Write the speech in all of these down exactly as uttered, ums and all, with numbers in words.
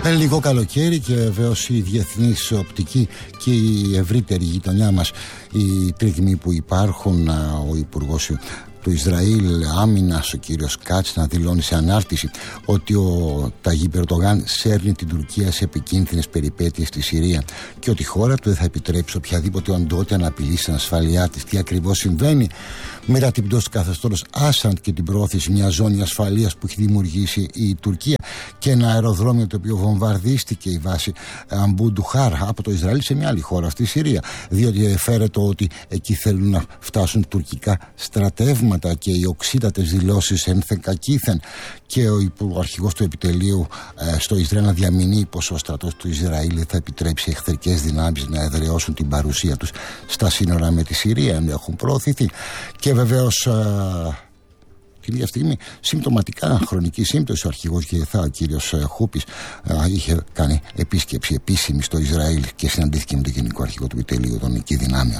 Ελληνικό καλοκαίρι και βεβαίως η διεθνής οπτική και η ευρύτερη γειτονιά μας, οι τρίγμοι που υπάρχουν, ο Υπουργός του Ισραήλ Άμυνας, ο κύριος Κάτς, να δηλώνει σε ανάρτηση ότι ο Ταγίπ Ερντογάν σέρνει την Τουρκία σε επικίνδυνες περιπέτειες στη Συρία και ότι η χώρα του δεν θα επιτρέψει οποιαδήποτε οντότητα να απειλήσει την ασφαλειά της. Τι ακριβώς συμβαίνει μετά την πτώση του καθεστώτος Άσαντ και την προώθηση μιας ζώνης ασφαλείας που έχει δημιουργήσει η Τουρκία και ένα αεροδρόμιο το οποίο βομβαρδίστηκε, η βάση Αμπούντουχάρ, από το Ισραήλ σε μια άλλη χώρα, στη Συρία, διότι φέρεται ότι εκεί θέλουν να φτάσουν τουρκικά στρατεύματα και οι οξύτατες δηλώσεις ένθεν κακήθεν, και ο αρχηγός του επιτελείου ε, στο Ισραήλ να διαμηνύει πως ο στρατός του Ισραήλ θα επιτρέψει εχθρικές δυνάμεις να εδραιώσουν την παρουσία τους στα σύνορα με τη Συρία, αν έχουν προωθηθεί. Και βεβαίως ε, την ίδια στιγμή, συμπτωματικά, χρονική σύμπτωση, ο αρχηγός ΓΕΘΑ, ο κύριος Χούπης, είχε κάνει επίσκεψη επίσημη στο Ισραήλ και συναντήθηκε με τον Γενικό Αρχηγό του Επιτελείου των Εκεί Δυνάμεων.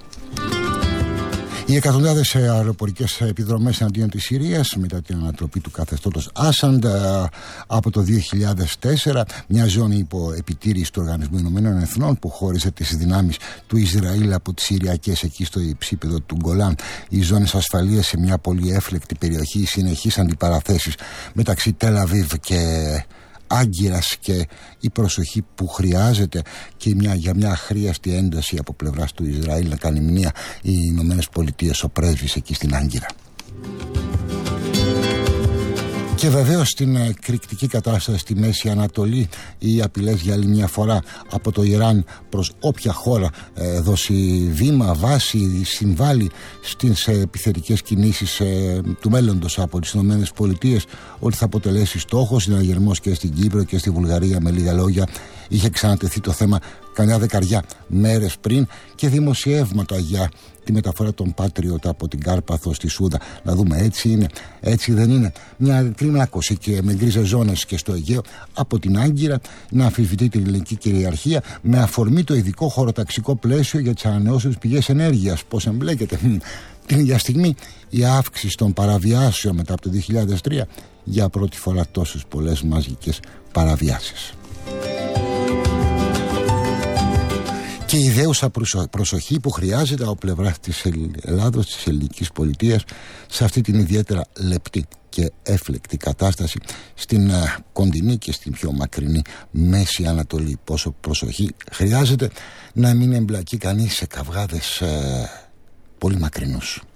Οι εκατοντάδες αεροπορικές επιδρομές εναντίον της Συρίας μετά την ανατροπή του καθεστώτος Άσαντ από το δύο χιλιάδες τέσσερα, μια ζώνη υπό επιτήρηση του Οργανισμού Ηνωμένων Εθνών που χώριζε τις δυνάμεις του Ισραήλ από τις Συριακές εκεί στο υψίπεδο του Γκολάν. Οι ζώνες ασφαλείας σε μια πολύ έφλεκτη περιοχή, οι συνεχείς αντιπαραθέσεις μεταξύ Τελ Αβίβ και Άγκυρας και η προσοχή που χρειάζεται και μια, για μια αχρίαστη ένταση από πλευράς του Ισραήλ να κάνει μνήα οι Ηνωμένες Πολιτείες, ο πρέσβης εκεί στην Άγκυρα. Και βεβαίως στην εκρηκτική κατάσταση στη Μέση Ανατολή, οι απειλές για άλλη μια φορά από το Ιράν προς όποια χώρα ε, δώσει βήμα, βάση, συμβάλλει στις επιθετικές κινήσεις ε, του μέλλοντος από τις Ηνωμένες Πολιτείες, ότι θα αποτελέσει στόχο συναγερμός και στην Κύπρο και στη Βουλγαρία. Με λίγα λόγια, είχε ξανατεθεί το θέμα καμιά δεκαριά μέρες πριν και δημοσιεύματα για τη μεταφορά των Patriot από την Κάρπαθο στη Σούδα. Να δούμε, έτσι είναι, έτσι δεν είναι. Μια κλιμάκωση και με γκρίζες ζώνες και στο Αιγαίο από την Άγκυρα να αμφισβητεί την ελληνική κυριαρχία με αφορμή το ειδικό χωροταξικό πλαίσιο για τις ανανεώσιμες πηγές ενέργειας. Πώς εμπλέκεται. Την ίδια στιγμή η αύξηση των παραβιάσεων μετά από το δύο χιλιάδες τρία, για πρώτη φορά τόσες πολλές μαζικές παραβιάσεις. Και η ιδέουσα προσοχή που χρειάζεται από πλευρά της Ελλάδος, της ελληνικής πολιτείας, σε αυτή την ιδιαίτερα λεπτή και έφλεκτη κατάσταση στην uh, κοντινή και στην πιο μακρινή Μέση Ανατολή. Πόσο προσοχή χρειάζεται να μην εμπλακεί κανείς σε καυγάδες uh, πολύ μακρινούς.